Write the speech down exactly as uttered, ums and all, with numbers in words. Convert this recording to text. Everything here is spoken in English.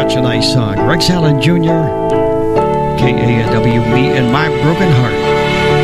Such a nice song. Rex Allen Junior K A W, Me and My Broken Heart.